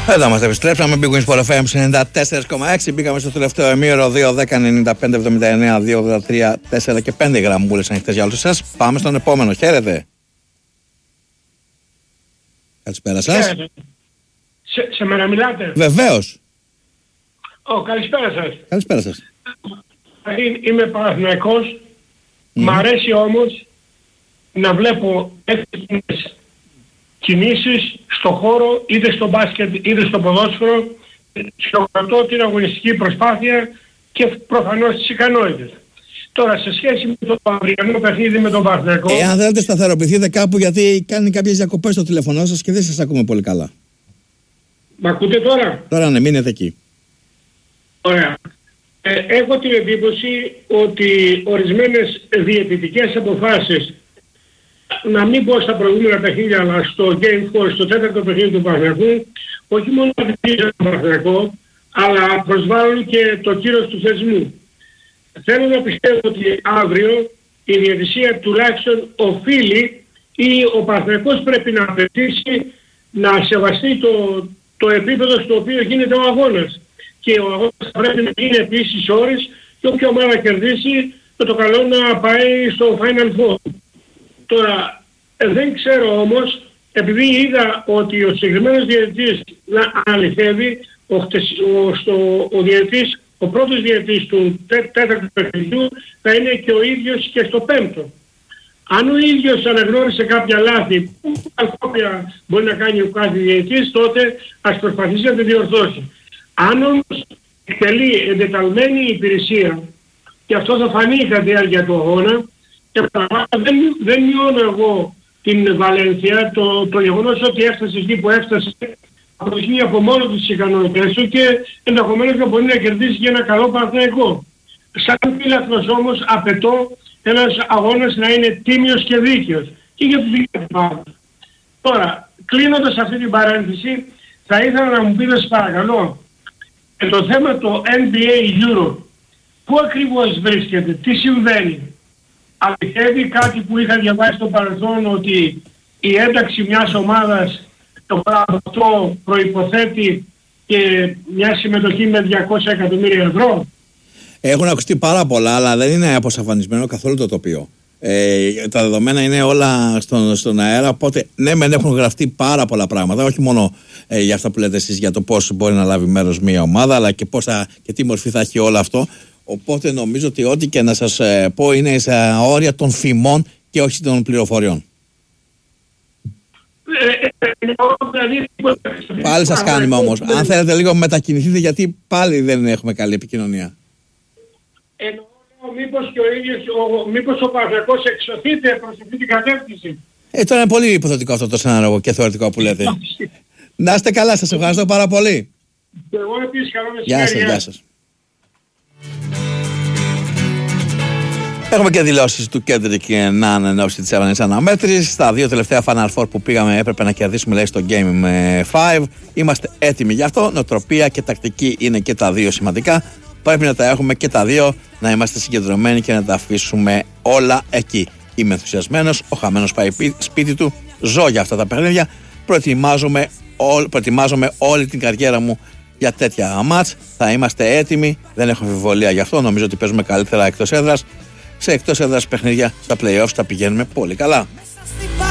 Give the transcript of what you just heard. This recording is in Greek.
Εδώ μας επιστρέψαμε. Big Wings Sport FM 94,6. Μπήκαμε στο τελευταίο ημίωρο 2-10-95-79-2-83-4 και 5 γραμμούλες ανοιχτές για όλους εσάς. Πάμε στον επόμενο. Χαίρετε. Καλησπέρα σας. Σε μένα μιλάτε? Βεβαίως. Καλησπέρα σας. Καλησπέρα σας. Είμαι Παναθηναϊκός. Μ' αρέσει όμως να βλέπω εύκολες κινήσεις στο χώρο, είτε στο μπάσκετ είτε στο ποδόσφαιρο. Σκοπτώ την αγωνιστική προσπάθεια και προφανώς τις ικανότητες. Τώρα, σε σχέση με το αυριανό παιχνίδι με τον Παναθηναϊκό... Αν θέλετε σταθεροποιηθείτε κάπου, γιατί κάνει κάποιες διακοπές στο τηλέφωνο σας και δεν σας ακούμε πολύ καλά. Μ' ακούτε τώρα? Τώρα ναι, μείνετε εκεί. Ωραία. Έχω την εντύπωση ότι ορισμένες διαιτητικές αποφάσεις, να μην πω στα προηγούμενα παιχνίδια, αλλά στο Game 4, στο τέταρτο παιχνίδι του Παναθηναϊκού, όχι μόνο αντιμετωπίζουν τον Παναθηναϊκό, αλλά προσβάλλουν και το κύρος του θεσμού. Θέλω να πιστεύω ότι αύριο η διαιτησία τουλάχιστον οφείλει ή ο Παναθηναϊκός πρέπει να απαιτήσει να σεβαστεί το επίπεδο στο οποίο γίνεται ο αγώνας. Και ο αγώνας θα πρέπει να γίνει επίσης ώρες και όποια ομάδα κερδίσει με το καλό να πάει στο Final Four. Τώρα δεν ξέρω όμως, επειδή είδα ότι ο συγκεκριμένος διαιτητής να αληθεύει, ο πρώτος διαιτητής του τέταρτου παιχνιδιού θα είναι και ο ίδιος και στο πέμπτο. Αν ο ίδιος αναγνώρισε κάποια λάθη που αλφόπια μπορεί να κάνει ο κάθε διαιτητής, τότε ας προσπαθήσει να τη διορθώσει. Αν όμως εκτελεί εντεταλμένη υπηρεσία, και αυτό θα φανεί κατά τη διάρκεια του αγώνα, και δεν μειώνω εγώ την Βαλένθια, το γεγονός ότι έφτασε εκεί που έφτασε αποδεικνύει από μόνο τις ικανότητες του και ενδεχομένως να μπορεί να κερδίσει και ένα καλό Παναθηναϊκό. Σαν φίλαθλος όμως απαιτώ ένας αγώνας να είναι τίμιος και δίκαιος και για τους δύο πάντων. Τώρα, κλείνοντας αυτή την παρένθεση, θα ήθελα να μου πείτε παρακαλώ, το θέμα το NBA Euro, πού ακριβώς βρίσκεται, τι συμβαίνει? Αληθεύει κάτι που είχα διαβάσει στο παρελθόν, ότι η ένταξη μιας ομάδας το πράγμα αυτό προϋποθέτει και μια συμμετοχή με 200 εκατομμύρια ευρώ? Έχουν ακουστεί πάρα πολλά, αλλά δεν είναι αποσαφανισμένο καθόλου το τοπίο. Τα δεδομένα είναι όλα στον αέρα, οπότε ναι, μεν έχουν γραφτεί πάρα πολλά πράγματα, όχι μόνο για αυτά που λέτε εσείς για το πώς μπορεί να λάβει μέρος μια ομάδα, αλλά και, και τι μορφή θα έχει όλο αυτό. Οπότε νομίζω ότι ό,τι και να σας πω είναι στα όρια των φημών και όχι των πληροφοριών. Πάλι σας κάνουμε όμως. Αν θέλετε λίγο μετακινηθείτε, γιατί πάλι δεν έχουμε καλή επικοινωνία. Μήπως και ο ίδιος, μήπως ο Παναθηναϊκός εξωθείται προς αυτή την κατεύθυνση? Τώρα είναι πολύ υποθετικό αυτό το σενάριο και θεωρητικό που λέτε. Να είστε καλά, σας ευχαριστώ πάρα πολύ. Και εγώ επίσης, καλό μεσημέρι. Γεια σας. Έχουμε και δηλώσεις του Κέντρικ να ανανεώσει τις έβανες αναμέτρησης. Στα δύο τελευταία Final Four που πήγαμε έπρεπε να κερδίσουμε, λέει, στο Game 5. Είμαστε έτοιμοι γι' αυτό. Νοοτροπία και τακτική είναι και τα δύο σημαντικά. Πρέπει να τα έχουμε και τα δύο, να είμαστε συγκεντρωμένοι και να τα αφήσουμε όλα εκεί. Είμαι ενθουσιασμένος, ο χαμένος πάει σπίτι του, ζω για αυτά τα παιχνίδια, προετοιμάζομαι όλη την καριέρα μου για τέτοια μάτς, θα είμαστε έτοιμοι, δεν έχω αμφιβολία γι' αυτό, νομίζω ότι παίζουμε καλύτερα εκτός έδρας, σε εκτός έδρας παιχνίδια, στα play-offs τα πηγαίνουμε πολύ καλά.